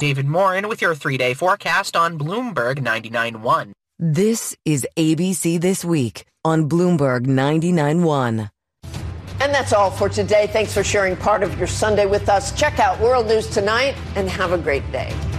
David Morin with your 3-day forecast on Bloomberg 99.1. This is ABC This Week on Bloomberg 99.1. And that's all for today. Thanks for sharing part of your Sunday with us. Check out World News Tonight and have a great day.